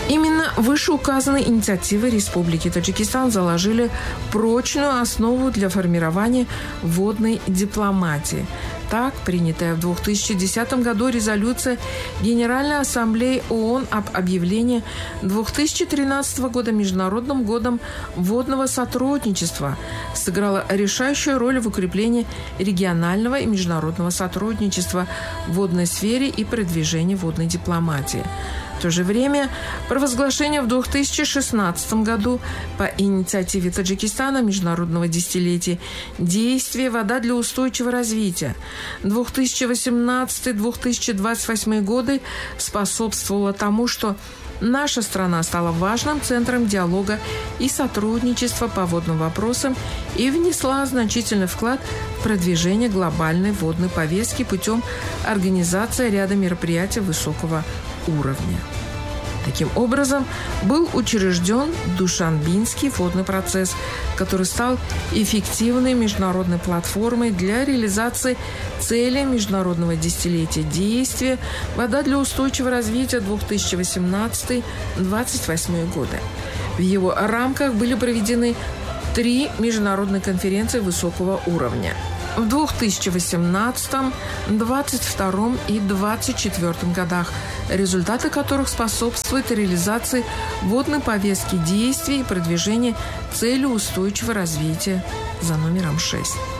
Именно вышеуказанные инициативы Республики Таджикистан заложили прочную основу для формирования водной дипломатии. Так, принятая в 2010 году резолюция Генеральной Ассамблеи ООН об объявлении 2013 года Международным годом водного сотрудничества сыграла решающую роль в укреплении регионального и международного сотрудничества в водной сфере и продвижении водной дипломатии. В то же время провозглашение в 2016 году по инициативе Таджикистана Международного десятилетия действия «Вода для устойчивого развития» 2018-2028 годы способствовало тому, что наша страна стала важным центром диалога и сотрудничества по водным вопросам и внесла значительный вклад в продвижение глобальной водной повестки путем организации ряда мероприятий высокого уровня. Таким образом, был учрежден Душанбинский водный процесс, который стал эффективной международной платформой для реализации целей Международного десятилетия действия «Вода для устойчивого развития» 2018-2028 годы. В его рамках были проведены 3 международные конференции высокого уровня в 2018, 2022 и 2024 годах, результаты которых способствуют реализации водной повестки действий и продвижению цели устойчивого развития за номером 6.